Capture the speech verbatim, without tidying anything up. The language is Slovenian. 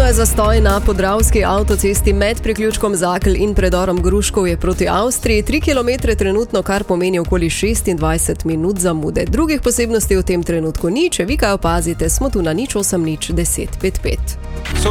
je zastoj na podravski avtocesti med priključkom Zakl in predorom Gruškovje proti Avstriji. Tri kilometre trenutno, kar pomeni okoli šestindvajset minut zamude. Drugih posebnosti v tem trenutku ni, če vi kaj opazite, smo tu na nič osem nič deset pet pet.